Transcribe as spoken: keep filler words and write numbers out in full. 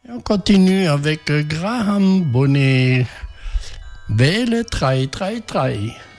On continue avec Graham Bonnet. Belle traille, traille, traille.